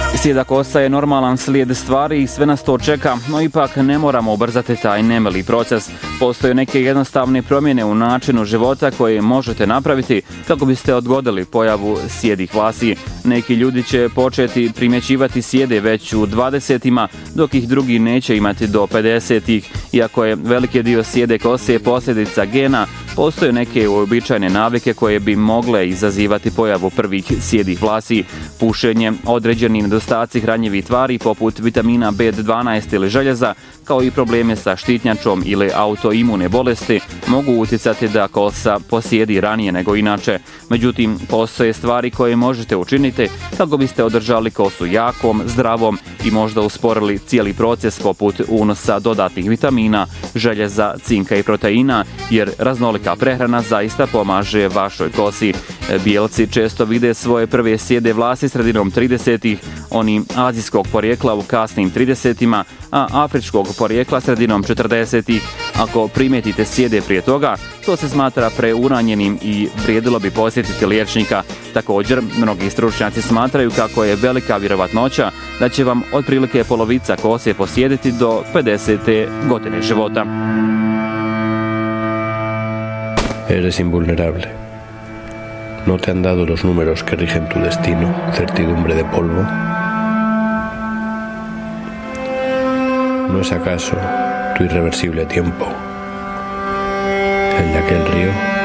Sjeda kosa je normalan slijed stvari i sve nas to čeka, no ipak ne moramo ubrzati taj nemili proces. Postoje neke jednostavne promjene u načinu života koje možete napraviti kako biste odgodili pojavu sjedih vlasi. Neki ljudi će početi primjećivati sjede već u 20-ima, dok ih drugi neće imati do 50-ih. Iako je veliki dio sjede kose posljedica gena, postoje neke uobičajene navike koje bi mogle izazivati pojavu prvih sjedih vlasi. Pušenje, određeni nedostaci hranjivih tvari poput vitamina B12 ili željeza, kao i probleme sa štitnjačom ili autoimune bolesti mogu utjecati da kosa posjedi ranije nego inače. Međutim, postoje stvari koje možete učiniti kako biste održali kosu jakom, zdravom i možda usporili cijeli proces poput unosa dodatnih vitamina, željeza, cinka i proteina, jer raznolika prehrana zaista pomaže vašoj kosi. Bijelci često vide svoje prve sjede vlasi sredinom 30-ih, oni azijskog porijekla u kasnim 30-ima, a afričkog porijekla sredinom 40-ih. Ako primijetite sjede prije toga, to se smatra preuranjenim i vrijedilo bi posjetiti liječnika. Također, mnogi stručnjaci smatraju kako je velika vjerovatnoća da će vam otprilike polovica kose posjediti do 50. godine života. Eres invulnerable. ¿No te han dado los números que rigen tu destino, certidumbre de polvo? ¿No es acaso tu irreversible tiempo, el de aquel río?